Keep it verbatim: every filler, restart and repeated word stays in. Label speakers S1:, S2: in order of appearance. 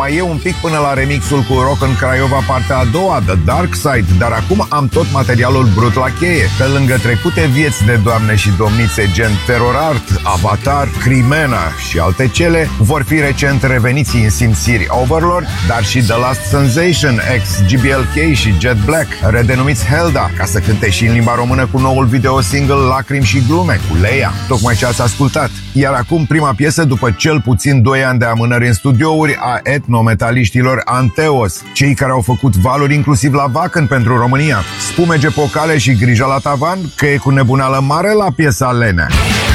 S1: Mai e un pic până la remixul cu Rock în Craiova partea a doua, The Dark Side, dar acum am tot materialul brut la cheie. Pe lângă trecute vieți de doamne și domnițe gen Terror Art, Avatar, Crimena și alte cele, vor fi recent reveniți în simțiri Overlord, dar și The Last Sensation, ex G B L K și Jet Black, redenumiți Helda, ca să cânte și în limba română cu noul video single Lacrimi și glume cu Leia, tocmai ce ați ascultat. Iar acum prima piesă după cel puțin doi ani de amânări în studiouri a etnometaliștilor Anteos, cei care au făcut valuri inclusiv la Wacken pentru România. Spumege pocale și grija la tavan, că e cu nebuneală mare la piesa Lenea.